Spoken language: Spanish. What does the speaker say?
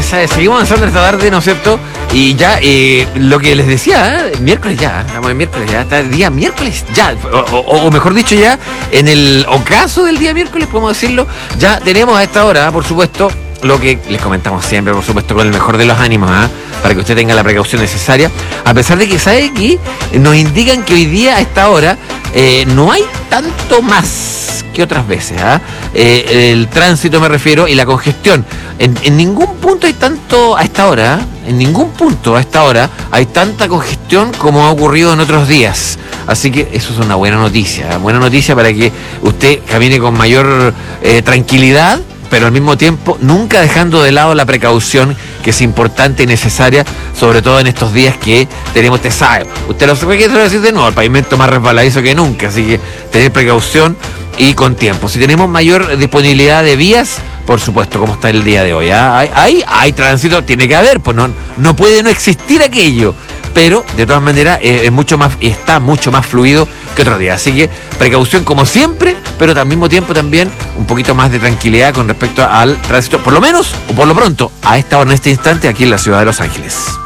seguimos avanzando esta tarde, ¿no es cierto? Y ya, lo que les decía, miércoles ya, estamos en miércoles ya, está el día miércoles ya, o mejor dicho ya, en el ocaso del día miércoles, podemos decirlo, ya tenemos a esta hora, por supuesto, lo que les comentamos siempre, por supuesto, con el mejor de los ánimos, para que usted tenga la precaución necesaria, a pesar de que sabe que nos indican que hoy día a esta hora no hay tanto más que otras veces, el tránsito me refiero y la congestión. En ningún punto hay tanto a esta hora, en ningún punto a esta hora hay tanta congestión como ha ocurrido en otros días. Así que eso es una buena noticia para que usted camine con mayor tranquilidad, pero al mismo tiempo nunca dejando de lado la precaución, que es importante y necesaria, sobre todo en estos días que tenemos, usted lo sabe, que se lo decir de nuevo, el pavimento más resbaladizo que nunca, así que tener precaución y con tiempo. Si tenemos mayor disponibilidad de vías, por supuesto, como está el día de hoy, hay tránsito, tiene que haber, pues no puede no existir aquello, pero de todas maneras está mucho más fluido que otros días. Así que precaución como siempre, pero al mismo tiempo también un poquito más de tranquilidad con respecto al tránsito, por lo menos, o por lo pronto, a esta hora, en este instante, aquí en la ciudad de Los Ángeles.